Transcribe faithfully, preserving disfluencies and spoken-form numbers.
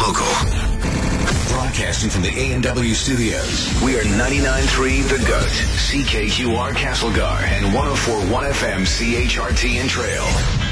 local. Broadcasting from the A and W studios, we are ninety-nine point three The Goat, C K Q R Castlegar, and one oh four point one F M C H R T in Trail.